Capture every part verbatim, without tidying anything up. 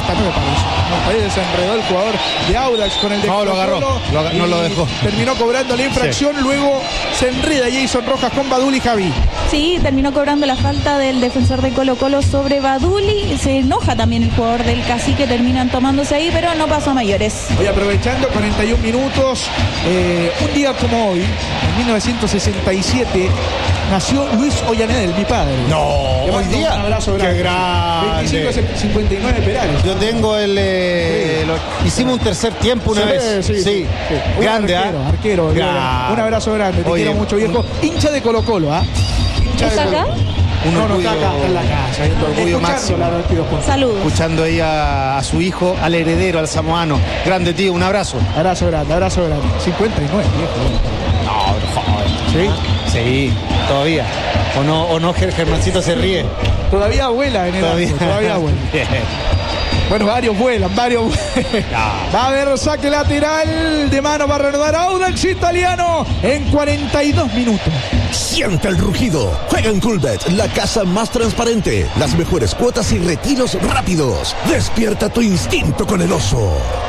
falta, no me parece. No, ahí desenredó el jugador de Audax con el de no, lo agarró, lo, no lo dejó. Terminó cobrando la infracción, sí. Luego se enreda Jason Rojas con Baduli y Javi. Sí, terminó cobrando la falta del defensor de Colo Colo sobre Baduli. Se enoja también el jugador del Cacique, terminan tomándose ahí, pero no pasó a mayores. Hoy aprovechando, cuarenta y un minutos, eh, un día como hoy, en mil novecientos sesenta y siete, nació Luis Ollanedel, mi padre. No, hoy día. Un abrazo grande. Qué grande. veinticinco cincuenta y nueve Perales. Yo tengo el. Eh, sí. lo, hicimos un tercer tiempo una sí, vez. Sí, sí. sí. Grande, arquero, ¿ah? Arquero, grande. Un abrazo grande. Te Oye, quiero mucho, viejo. Un... Hincha de Colo Colo, ¿ah? ¿eh? Hincha ¿Está de acá? Colo. Un no, orgullo, no está acá, está en la casa. Un orgullo máximo. Saludos. Escuchando ahí a, a su hijo, al heredero, al samoano. Grande, tío, un abrazo. Abrazo grande, abrazo grande. cincuenta y nueve, viejo. No, joder. ¿Sí? Sí, todavía. O no, o no, Germancito se ríe. Todavía vuela en el Todavía, arco, todavía vuela. Bueno, varios vuelan, varios vuelan. No. Va a haber saque lateral de mano para reanudar Audax Italiano en cuarenta y dos minutos. Siente el rugido. Juega en Coolbet, la casa más transparente. Las mejores cuotas y retiros rápidos. Despierta tu instinto con el oso.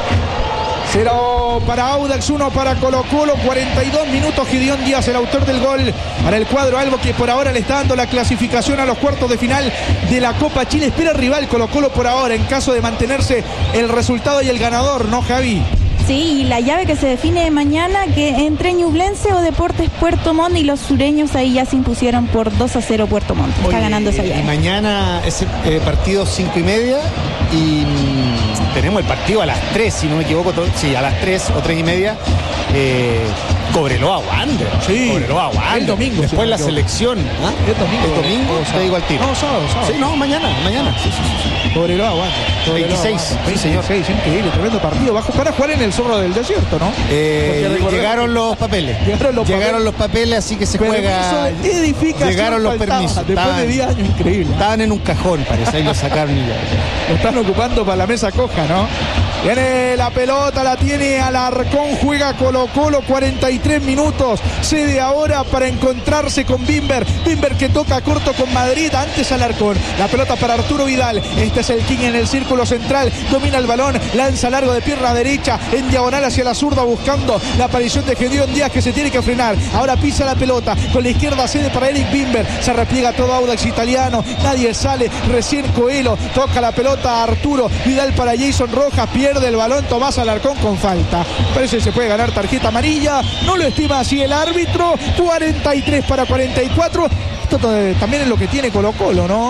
Cero para Audax, uno para Colo Colo, cuarenta y dos minutos. Gideón Díaz, el autor del gol para el cuadro albo, que por ahora le está dando la clasificación a los cuartos de final de la Copa Chile. Espera rival Colo Colo por ahora, en caso de mantenerse el resultado y el ganador, ¿no, Javi? Sí, y la llave que se define mañana, que entre Ñublense o Deportes Puerto Montt, y los sureños ahí ya se impusieron por dos a cero Puerto Montt. Está Oye, ganando esa llave. Y mañana es eh, partido cinco y media y mmm, tenemos el partido a las tres, si no me equivoco, todo, sí, a las tres o tres y media. Eh, Cobreloa Wander. Sí. Cobreloa Wander. El domingo. Después sí, la selección. ¿Ah? El domingo. El domingo, te digo al tiro. No, sábado, sábado. Sí, no, mañana, mañana. Sí, sí, sí. Cobreloa Wander. veintiséis. Sí, señor. veintiséis, increíble, tremendo partido. Bajo para jugar en el Zorro del Desierto, ¿no? Eh, llegaron los papeles. Llegaron los llegaron papeles. los papeles, así que se Permiso juega. De edificación llegaron los faltaba, permisos. Después estaban, de diez años, increíble. Estaban en un cajón, parece. Ahí lo sacaron y ya. Lo están ocupando para la mesa coja, ¿no? Viene la pelota, la tiene Alarcón, juega Colo Colo, cuarenta y tres minutos. Cede ahora para encontrarse con Bimber. Bimber que toca corto con Madrid, antes Alarcón. La pelota para Arturo Vidal. Este es el King en el círculo central. Domina el balón, lanza largo de pierna derecha, en diagonal hacia la zurda, buscando la aparición de Gideón Díaz, que se tiene que frenar. Ahora pisa la pelota, con la izquierda cede para Eric Bimber. Se repliega todo Audax Italiano. Nadie sale, recién Coelho. Toca la pelota a Arturo Vidal para Jason Rojas. Pierde el balón Tomás Alarcón con falta. Parece que se puede ganar tarjeta amarilla. No lo estima así el árbitro. cuarenta y tres para cuarenta y cuatro. Esto también es lo que tiene Colo Colo, ¿no?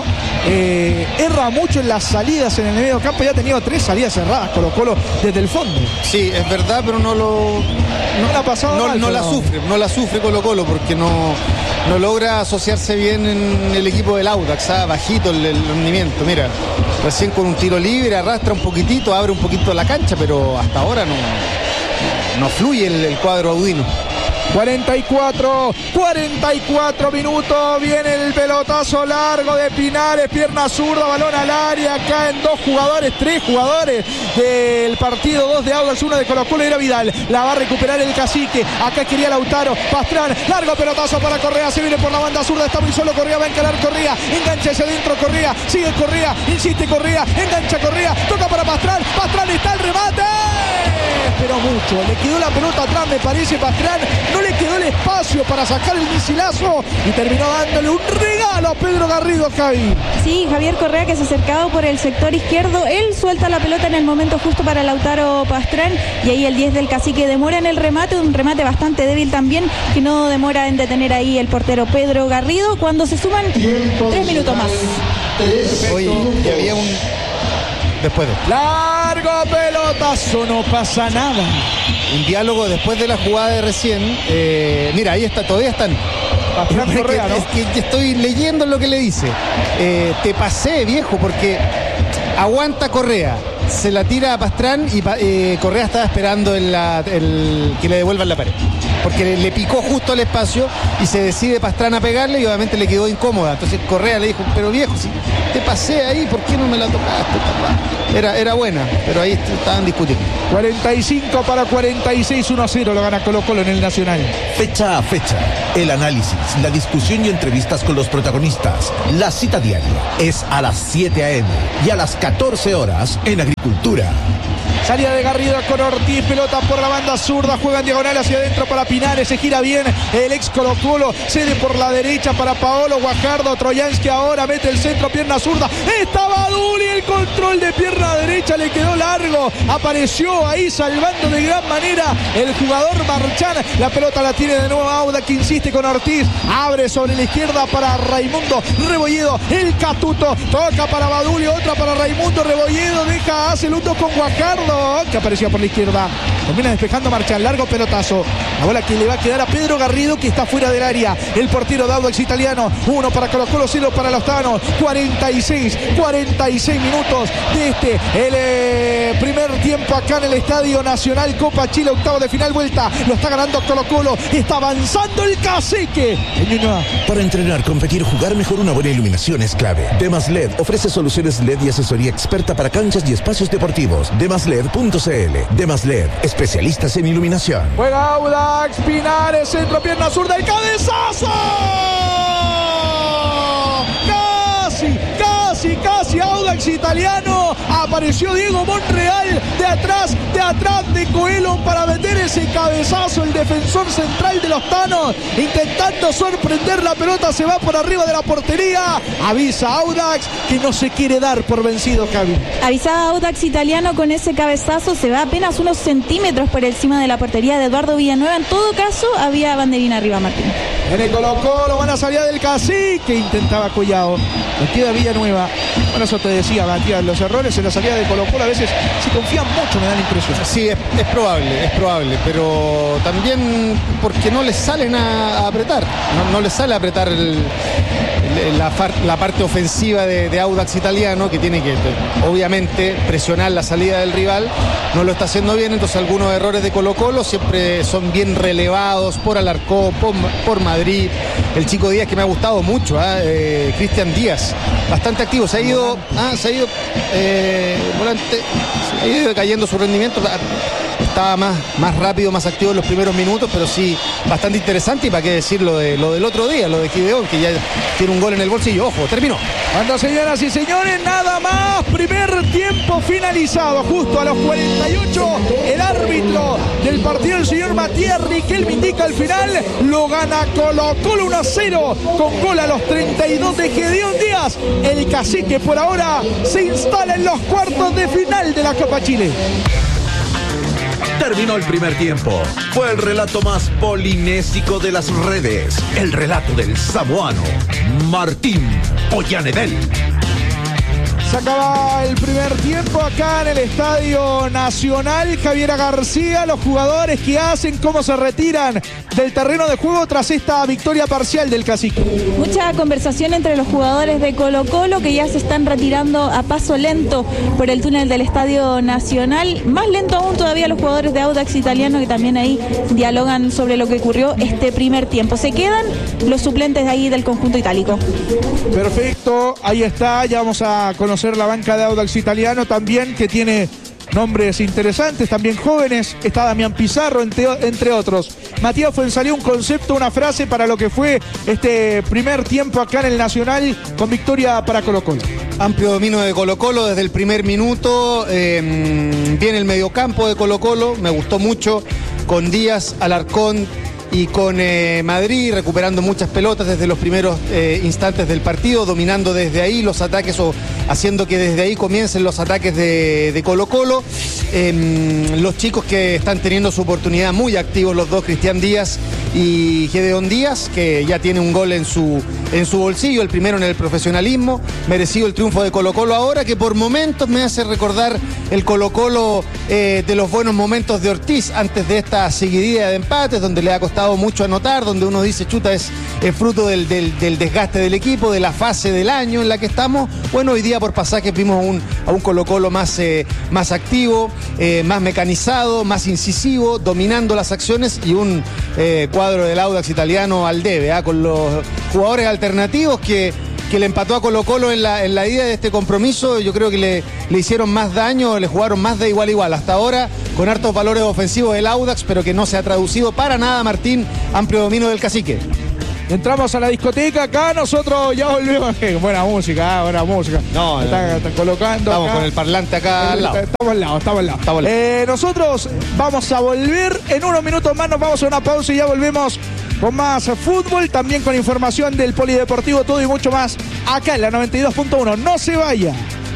Eh, erra mucho en las salidas en el medio campo. Ya ha tenido tres salidas cerradas Colo Colo desde el fondo. Sí, es verdad, pero no lo... No, no la ha pasado no, mal, no la no. sufre, no la sufre Colo Colo porque no, no logra asociarse bien en el equipo del Audax, ¿ah? Bajito el, el rendimiento. Mira, recién con un tiro libre arrastra un poquitito, abre un poquito la cancha, pero hasta ahora no, no fluye el, el cuadro audino. cuarenta y cuatro, cuarenta y cuatro minutos. Viene el pelotazo largo de Pinares, pierna zurda, balón al área. Caen dos jugadores, tres jugadores del partido, dos de Audax, uno de Colo Colo, era Vidal. La va a recuperar el Cacique. Acá quería Lautaro. Pastrán, largo pelotazo para Correa. Se viene por la banda zurda, está muy solo Correa, va a encarar Correa. Engancha hacia adentro Correa, sigue Correa, insiste Correa, engancha Correa, toca para Pastrán. Pastrán, está el remate. Esperó mucho, le quedó la pelota atrás, me parece. Pastrán no le quedó el espacio para sacar el misilazo y terminó dándole un regalo a Pedro Garrido, Javi. Sí, Javier Correa, que se acercaba por el sector izquierdo, él suelta la pelota en el momento justo para Lautaro Pastrán, y ahí el diez del Cacique demora en el remate, un remate bastante débil también, que no demora en detener ahí el portero Pedro Garrido, cuando se suman tres minutos más. Oye, y había un... Después de... Largo pelotazo, no pasa nada. Un diálogo después de la jugada de recién. Eh, mira, ahí está, todavía están. Pastrán Correa, que, ¿no? Es que estoy leyendo lo que le dice. Eh, te pasé, viejo, porque aguanta Correa. Se la tira a Pastrán y eh, Correa estaba esperando en la, el, que le devuelvan la pared. porque le, le picó justo al espacio y se decide Pastrana a pegarle y obviamente le quedó incómoda. Entonces Correa le dijo, pero viejo, si te pasé ahí, ¿por qué no me la tocaste, papá? Era, era buena, pero ahí estaban discutiendo. cuarenta y cinco para cuarenta y seis, uno a cero lo gana Colo Colo en el Nacional. Fecha a fecha, el análisis, la discusión y entrevistas con los protagonistas. La cita diaria es a las siete a eme y a las catorce horas en Agricultura. Salida de Garrido con Ortiz, pelota por la banda zurda, juega en diagonal hacia adentro para Pinares, se gira bien el ex Colo Colo, cede por la derecha para Paolo Guajardo, Troyansky ahora mete el centro, pierna zurda, estaba Duli, el control de pierna derecha le quedó largo, apareció ahí salvando de gran manera el jugador Marchán, la pelota la tiene de nuevo Auda que insiste con Ortiz, abre sobre la izquierda para Raimundo Rebolledo, el Catuto, toca para Baduli, otra para Raimundo Rebolledo, deja, hace el uno con Guajardo, que aparecía por la izquierda, termina despejando Marchán, largo pelotazo, la bola que le va a quedar a Pedro Garrido que está fuera del área, el portero de Audax Italiano, uno para Colo Colo, cero para los Tanos, cuarenta y seis, cuarenta y seis minutos de este, el eh, primer tiempo acá en el Estadio Nacional, Copa Chile, octavo de final, vuelta, lo está ganando Colo Colo, está avanzando el Cacique. Para entrenar, competir, jugar mejor, una buena iluminación es clave. Demas L E D ofrece soluciones L E D y asesoría experta para canchas y espacios deportivos. demas L E D punto c l. Demas L E D, especialistas en iluminación. Juega Audax, Pinares, centro, pierna zurda, el cabezazo. Casi, casi, casi Audax Italiano. Apareció Diego Monreal de atrás, de atrás de Coelho para meter ese cabezazo. El defensor central de los Tanos intentando sorprender la pelota, se va por arriba de la portería. Avisa Audax que no se quiere dar por vencido, Javi. Avisaba Audax Italiano con ese cabezazo, se va apenas unos centímetros por encima de la portería de Eduardo Villanueva. En todo caso, había banderina arriba, Martín. Viene Colo Colo, van a salir del Cacique, intentaba Collado. Le queda Villanueva. Bueno, eso te decía, Matías, los errores en la salida de Colo Colo a veces se confían mucho, me da la impresión. Sí, es, es probable, es probable, pero también porque no les salen a, a apretar, no, no les sale a apretar el, el, la, la parte ofensiva de, de Audax Italiano, que tiene que, obviamente, presionar la salida del rival, no lo está haciendo bien, entonces algunos errores de Colo Colo siempre son bien relevados por Alarcón, por, por Madrid, el chico Díaz que me ha gustado mucho, ¿eh? Eh, Cristian Díaz, bastante activo, se ha ido, ah, se ha ido, eh, volante, se ha ido cayendo su rendimiento, estaba más, más rápido, más activo en los primeros minutos, pero sí, bastante interesante. Y para qué decir lo, de, lo del otro día, lo de Gideón, que ya tiene un gol en el bolsillo. Ojo, terminó. Cuando, señoras y señores, nada más, primer tiempo finalizado, justo a los cuarenta y ocho, el árbitro del partido, el señor Matías Riquelme, indica al final, lo gana Colo Colo uno a cero, con gol a los treinta y dos de Gideón Díaz. El Cacique por ahora se instala en los cuartos de final de la Copa Chile. Terminó el primer tiempo. Fue el relato más polinésico de las redes. El relato del samoano Martín Ollanedel. Se acaba el primer tiempo acá en el Estadio Nacional. Javiera García, los jugadores que hacen, cómo se retiran del terreno de juego tras esta victoria parcial del Cacique. Mucha conversación entre los jugadores de Colo Colo que ya se están retirando a paso lento por el túnel del Estadio Nacional. Más lento aún todavía los jugadores de Audax Italiano, que también ahí dialogan sobre lo que ocurrió este primer tiempo. Se quedan los suplentes de ahí del conjunto itálico. Perfecto, ahí está, ya vamos a conocer la banca de Audax Italiano también, que tiene nombres interesantes, también jóvenes. Está Damián Pizarro, entre, entre otros. Matías Fuenzalía, un concepto, una frase para lo que fue este primer tiempo acá en el Nacional, con victoria para Colo Colo. Amplio dominio de Colo Colo desde el primer minuto. Eh, viene el mediocampo de Colo Colo, me gustó mucho, con Díaz, Alarcón y con eh, Madrid recuperando muchas pelotas desde los primeros eh, instantes del partido, dominando desde ahí los ataques o haciendo que desde ahí comiencen los ataques de, de Colo Colo. Eh, los chicos que están teniendo su oportunidad muy activos, los dos, Cristian Díaz y Gideón Díaz, que ya tiene un gol en su, en su bolsillo, el primero en el profesionalismo, merecido el triunfo de Colo Colo ahora, que por momentos me hace recordar el Colo Colo eh, de los buenos momentos de Ortiz antes de esta seguidilla de empates, donde le ha costado mucho anotar, donde uno dice, chuta, es, es fruto del, del, del desgaste del equipo, de la fase del año en la que estamos. Bueno, hoy día por pasajes vimos a un, a un Colo Colo más, eh, más activo, eh, más mecanizado, más incisivo, dominando las acciones y un eh, cuadro del Audax italiano al debe, ¿eh? Con los jugadores alternativos que, que le empató a Colo-Colo en la, en la ida de este compromiso. Yo creo que le, le hicieron más daño, le jugaron más de igual a igual. Hasta ahora, con hartos valores ofensivos del Audax, pero que no se ha traducido para nada, Martín, amplio dominio del Cacique. Entramos a la discoteca, acá nosotros ya volvemos. Buena música, buena música. No, están, no, están colocando. Estamos acá con el parlante acá al lado. Estamos al lado, estamos al lado. Estamos al lado. Eh, nosotros vamos a volver en unos minutos más, nos vamos a una pausa y ya volvemos con más fútbol, también con información del polideportivo, todo y mucho más acá en la noventa y dos punto uno. No se vaya.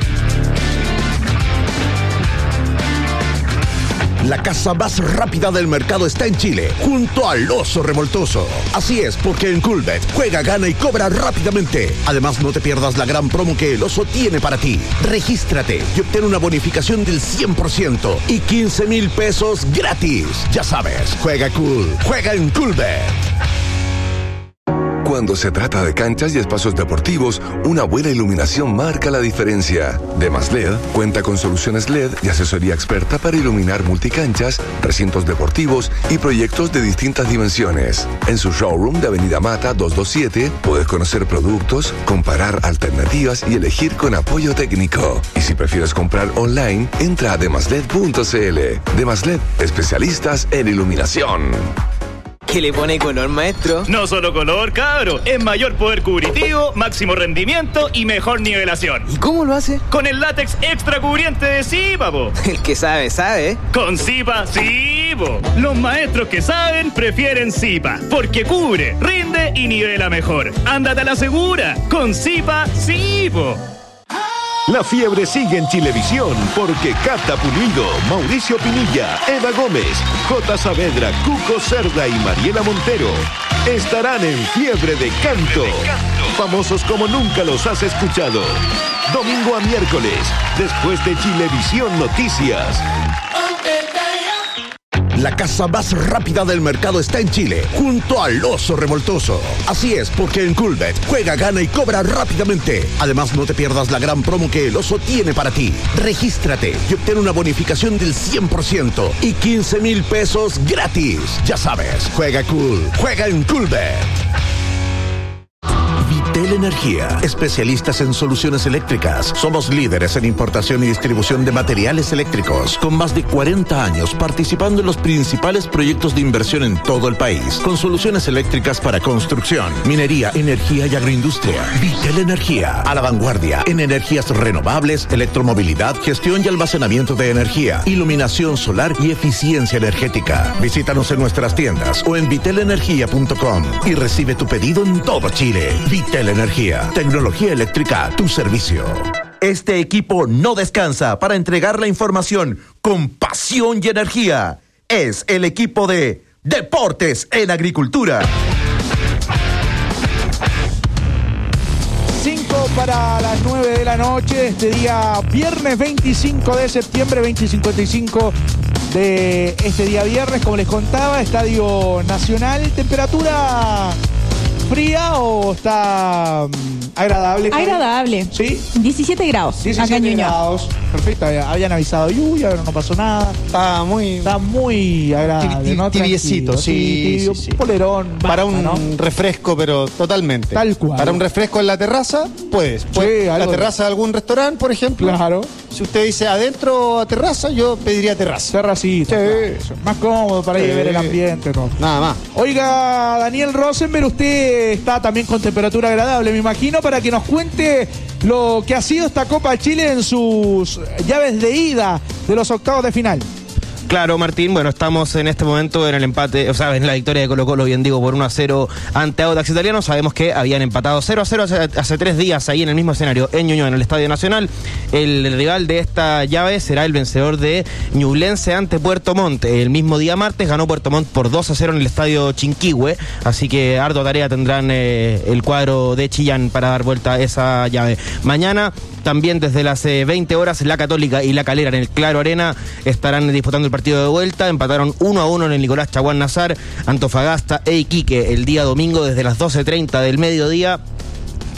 La casa más rápida del mercado está en Chile, junto al Oso Revoltoso. Así es, porque en Coolbet juega, gana y cobra rápidamente. Además, no te pierdas la gran promo que el Oso tiene para ti. Regístrate y obtén una bonificación del cien por ciento y quince mil pesos gratis. Ya sabes, juega cool, juega en Coolbet. Cuando se trata de canchas y espacios deportivos, una buena iluminación marca la diferencia. Demasled cuenta con soluciones L E D y asesoría experta para iluminar multicanchas, recintos deportivos y proyectos de distintas dimensiones. En su showroom de Avenida Mata doscientos veintisiete puedes conocer productos, comparar alternativas y elegir con apoyo técnico. Y si prefieres comprar online, entra a demasled punto cl. Demasled, especialistas en iluminación. ¿Qué le pone color, maestro? No solo color, cabro. Es mayor poder cubritivo, máximo rendimiento y mejor nivelación. ¿Y cómo lo hace? Con el látex extra cubriente de Zipa, po. El que sabe, sabe. Con Zipa, sí, po. Los maestros que saben prefieren Zipa, porque cubre, rinde y nivela mejor. Ándate a la segura. Con Zipa, sí, po. La fiebre sigue en Chilevisión porque Cata Pulido, Mauricio Pinilla, Eva Gómez, J. Saavedra, Cuco Cerda y Mariela Montero estarán en Fiebre de Canto. Famosos como nunca los has escuchado. Domingo a miércoles, después de Chilevisión Noticias. La casa más rápida del mercado está en Chile, junto al Oso Revoltoso. Así es, porque en Coolbet juega, gana y cobra rápidamente. Además, no te pierdas la gran promo que el Oso tiene para ti. Regístrate y obtén una bonificación del cien por ciento y quince mil pesos gratis. Ya sabes, juega cool, juega en Coolbet. Vitel Energía, especialistas en soluciones eléctricas. Somos líderes en importación y distribución de materiales eléctricos, con más de cuarenta años participando en los principales proyectos de inversión en todo el país, con soluciones eléctricas para construcción, minería, energía y agroindustria. Vitel Energía, a la vanguardia en energías renovables, electromovilidad, gestión y almacenamiento de energía, iluminación solar y eficiencia energética. Visítanos en nuestras tiendas o en vitel energía punto com y recibe tu pedido en todo Chile. Vitel Energía, tecnología eléctrica a tu servicio. Este equipo no descansa para entregar la información con pasión y energía. Es el equipo de Deportes en Agricultura. cinco para las nueve de la noche, este día viernes veinticinco de septiembre, veinte cincuenta y cinco de este día viernes, como les contaba, Estadio Nacional, temperatura fría o está um, agradable. Agradable. ¿Sí? diecisiete grados. diecisiete acá en Ñuñoa. grados. Perfecto. Habían avisado lluvia, pero no pasó nada. Está muy... Está muy agradable, ¿no? Tibiecito, sí, Tibio, sí, sí. Polerón. Para basta, un ¿no? refresco, pero totalmente. Tal cual. Para un refresco en la terraza, puedes. puedes Sí, la algo terraza de algún restaurante, por ejemplo. Claro. Si usted dice adentro a terraza, yo pediría terraza. Terracita. Sí. Claro. Más cómodo para ir a ver el ambiente, ¿no? Nada más. Oiga, Daniel Rosenberg, usted está también con temperatura agradable, me imagino, para que nos cuente lo que ha sido esta Copa Chile en sus llaves de ida de los octavos de final. Claro, Martín, bueno, estamos en este momento en el empate, o sea, en la victoria de Colo-Colo, bien digo, por uno a cero ante Audax Italiano. Sabemos que habían empatado cero a cero hace, hace tres días ahí en el mismo escenario, en Ñuñoa, en el Estadio Nacional. El, el rival de esta llave será el vencedor de Ñublense ante Puerto Montt. El mismo día martes ganó Puerto Montt por dos a cero en el Estadio Chinquihue, así que ardua tarea tendrán eh, el cuadro de Chillán para dar vuelta a esa llave. Mañana, también desde las eh, veinte horas, la Católica y la Calera en el Claro Arena estarán disputando el partido de vuelta. Empataron uno a uno en el Nicolás Chaguán Nazar, Antofagasta e Iquique el día domingo desde las doce treinta del mediodía.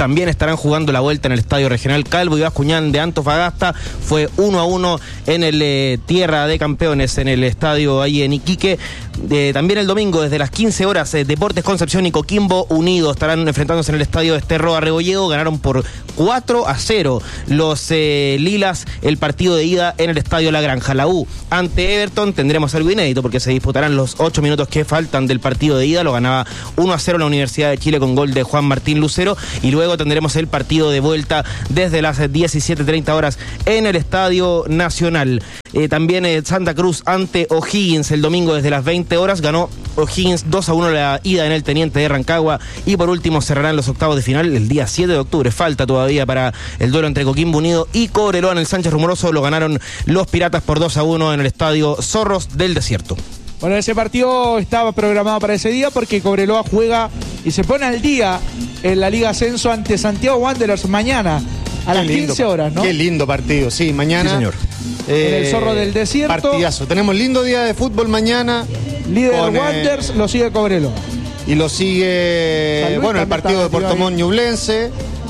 también estarán jugando la vuelta en el Estadio Regional Calvo y Bascuñán de Antofagasta. Fue uno a uno en el eh, Tierra de Campeones, en el estadio ahí en Iquique. Eh, también el domingo, desde las quince horas, eh, Deportes Concepción y Coquimbo Unidos estarán enfrentándose en el estadio Esterro Arrebollego. Ganaron por cuatro a cero los eh, Lilas el partido de ida en el estadio La Granja. La U ante Everton tendremos algo inédito porque se disputarán los ocho minutos que faltan del partido de ida. Lo ganaba uno a cero la Universidad de Chile con gol de Juan Martín Lucero, y luego tendremos el partido de vuelta desde las diecisiete treinta horas en el Estadio Nacional. Eh, también eh, Santa Cruz ante O'Higgins el domingo desde las veinte horas. Ganó O'Higgins dos a uno la ida en el Teniente de Rancagua, y por último cerrarán los octavos de final el día siete de octubre. Falta todavía para el duelo entre Coquimbo Unido y Cobreloa en el Sánchez Rumoroso. Lo ganaron los Piratas por dos a uno en el Estadio Zorros del Desierto. Bueno, ese partido estaba programado para ese día porque Cobreloa juega y se pone al día en la Liga Ascenso ante Santiago Wanderers mañana a las quince horas, ¿no? Qué lindo partido, sí, mañana. Sí, señor. Eh, en el Zorro del Desierto. Partidazo. Tenemos lindo día de fútbol mañana. Líder con, Wanderers, eh, lo sigue Cobreloa. Y lo sigue, Luis, bueno, el partido de Puerto Montt Ñublense.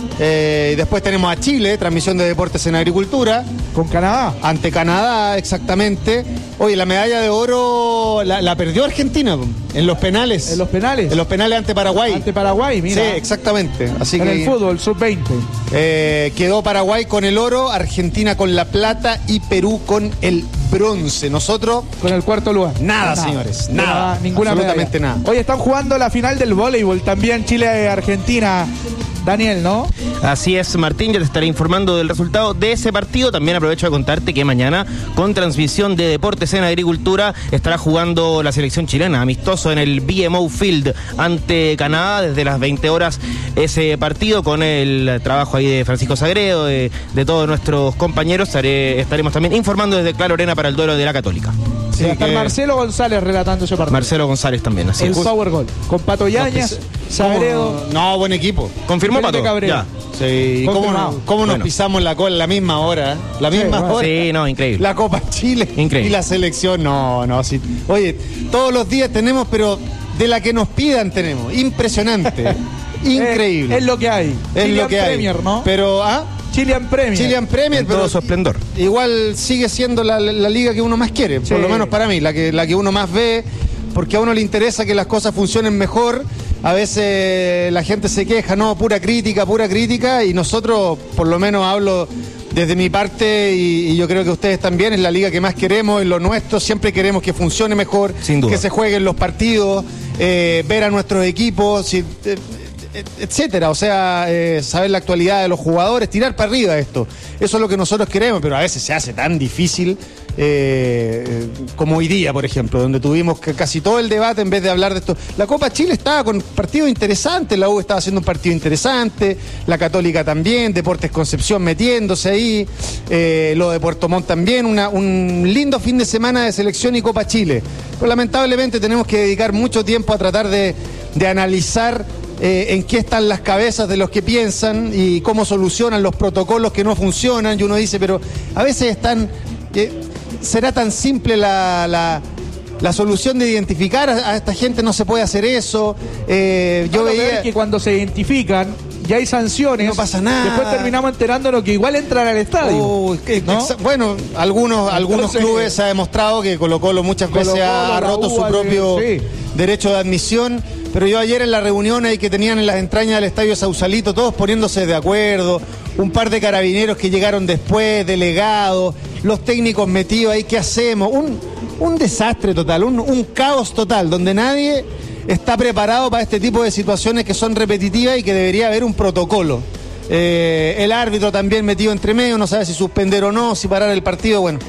Eh, y después tenemos a Chile, transmisión de Deportes en Agricultura. Con Canadá. Ante Canadá, exactamente. Oye, la medalla de oro la, la perdió Argentina en los penales. En los penales. En los penales ante Paraguay. Ante Paraguay, mira. Sí, exactamente. Así en que, el fútbol, sub veinte. Eh, quedó Paraguay con el oro, Argentina con la plata y Perú con el bronce. Nosotros con el cuarto lugar. Nada, nada. señores. Nada. nada ninguna absolutamente medalla. nada. Hoy están jugando la final del voleibol también, Chile-Argentina. Daniel, ¿no? Así es, Martín, ya te estaré informando del resultado de ese partido. También aprovecho de contarte que mañana, con transmisión de Deportes en Agricultura, estará jugando la selección chilena, amistoso en el B M O Field ante Canadá desde las veinte horas. Ese partido con el trabajo ahí de Francisco Sagredo, de, de todos nuestros compañeros. Estaré, estaremos también informando desde Claro Arena para el duelo de la Católica. Sí, va a estar que... Marcelo González relatando ese partido. Marcelo González también, así el es. Power Goal, con Pato Yáñez, Sagredo. No, buen equipo. Confirmó Pato. Ya. Sí, ¿cómo, no, cómo nos bueno. pisamos la cola la misma hora? La misma sí, bueno. hora. Sí, no, increíble. La Copa Chile increíble. Y la selección, no, no, sí. Oye, todos los días tenemos, pero de la que nos pidan tenemos. Impresionante. Increíble. Es, es lo que hay. Es Chilean lo que Premier, hay. ¿no? Pero, ¿ah? Chilean Premier. Chilean Premier, en pero todo su esplendor. Igual sigue siendo la, la, la liga que uno más quiere, sí. Por lo menos para mí, la que, la que uno más ve, porque a uno le interesa que las cosas funcionen mejor. A veces la gente se queja, no, pura crítica, pura crítica, y nosotros, por lo menos hablo desde mi parte, y, y yo creo que ustedes también, es la liga que más queremos, en lo nuestro, siempre queremos que funcione mejor, sin duda, que se jueguen los partidos, eh, ver a nuestros equipos, y, eh, etcétera, o sea, eh, saber la actualidad de los jugadores, tirar para arriba esto. Eso es lo que nosotros queremos, pero a veces se hace tan difícil, eh, como hoy día, por ejemplo, donde tuvimos que casi todo el debate en vez de hablar de esto. La Copa Chile estaba con partidos interesantes, la U estaba haciendo un partido interesante, la Católica también, Deportes Concepción metiéndose ahí, eh, lo de Puerto Montt también, una, un lindo fin de semana de selección y Copa Chile. Pero lamentablemente tenemos que dedicar mucho tiempo a tratar de, de analizar Eh, en qué están las cabezas de los que piensan y cómo solucionan los protocolos que no funcionan, y uno dice, pero a veces están, eh, será tan simple la, la, la solución de identificar a, a esta gente, no se puede hacer eso. Eh, yo bueno, veía que cuando se identifican ya hay sanciones, no pasa nada. Después terminamos enterándonos que igual entran al estadio. Uh, que, ¿no? exa- bueno, algunos, Entonces, algunos clubes se ha demostrado que Colo Colo muchas veces Colo -Colo, ha roto su propio sí. derecho de admisión. Pero yo ayer en la reunión ahí que tenían en las entrañas del Estadio Sausalito, todos poniéndose de acuerdo, un par de carabineros que llegaron después, delegados, los técnicos metidos ahí, ¿qué hacemos? Un, un desastre total, un, un caos total, donde nadie está preparado para este tipo de situaciones que son repetitivas y que debería haber un protocolo. Eh, el árbitro también metido entre medio, no sabe si suspender o no, si parar el partido, bueno.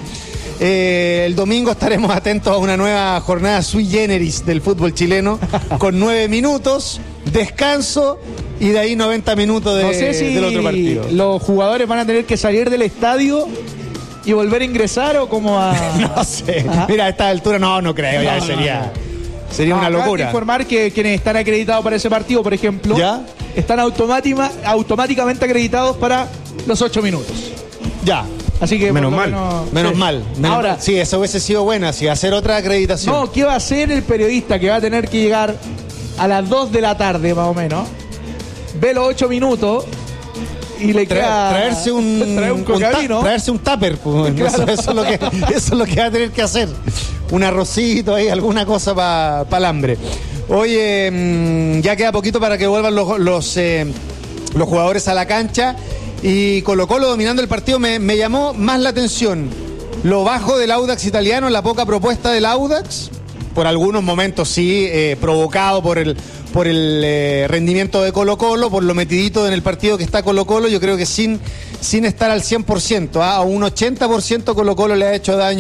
Eh, el domingo estaremos atentos a una nueva jornada sui generis del fútbol chileno, con nueve minutos, descanso y de ahí noventa minutos de, no sé si del otro partido. Los jugadores van a tener que salir del estadio y volver a ingresar o como a... no sé, Ajá. Mira, a esta altura no, no creo, ya no, sería, no. sería no, una locura. Hay que informar que quienes están acreditados para ese partido, por ejemplo, ¿ya? Están automática, automáticamente acreditados para los ocho minutos. Ya. Así que menos mal, menos, menos sí. mal. Menos Ahora, mal. Sí, eso hubiese sido buena, si hacer otra acreditación. No, ¿qué va a hacer el periodista que va a tener que llegar a las dos de la tarde, más o menos? ve los ocho minutos y le Tra- queda traerse un, traer un un ta- cocavino. traerse un tupper, pues. Claro. eso, eso es lo que, eso es lo que va a tener que hacer. Un arrocito ahí, alguna cosa para pa el hambre. Oye, mmm, ya queda poquito para que vuelvan los, los, eh, los jugadores a la cancha. Y Colo Colo dominando el partido me, me llamó más la atención. Lo bajo del Audax italiano, la poca propuesta del Audax. Por algunos momentos sí, eh, provocado por el, por el eh, rendimiento de Colo Colo, por lo metidito en el partido que está Colo Colo. Yo creo que sin, sin estar al cien por ciento, ¿ah? A un ochenta por ciento Colo Colo le ha hecho daño